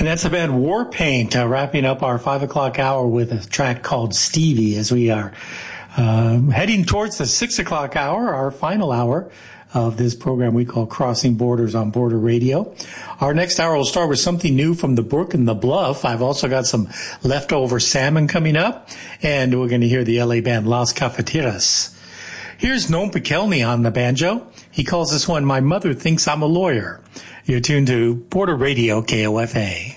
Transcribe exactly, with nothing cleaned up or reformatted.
And that's the band Warpaint, uh, wrapping up our five o'clock hour with a track called Stevie as we are uh, heading towards the six o'clock hour, our final hour of this program we call Crossing Borders on Border Radio. Our next hour will start with something new from the Brook and the Bluff. I've also got some leftover salmon coming up, and we're going to hear the L A band Las Cafeteras. Here's Noam Pikelny on the banjo. He calls this one, My Mother Thinks I'm a Lawyer. You're tuned to Border Radio, K O F A.